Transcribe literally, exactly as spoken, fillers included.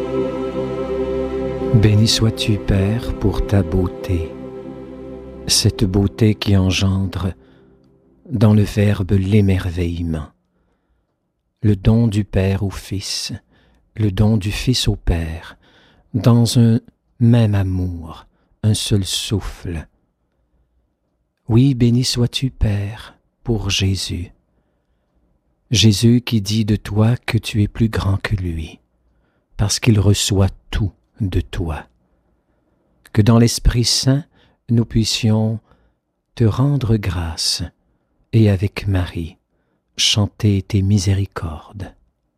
Béni sois-tu, Père, pour ta beauté, cette beauté qui engendre dans le Verbe l'émerveillement, le don du Père au Fils, le don du Fils au Père, dans un même amour, un seul souffle. Oui, béni sois-tu, Père, pour Jésus. Jésus qui dit de toi que tu es plus grand que lui, parce qu'il reçoit tout de toi. Que dans l'Esprit Saint, nous puissions te rendre grâce et avec Marie chanter tes miséricordes.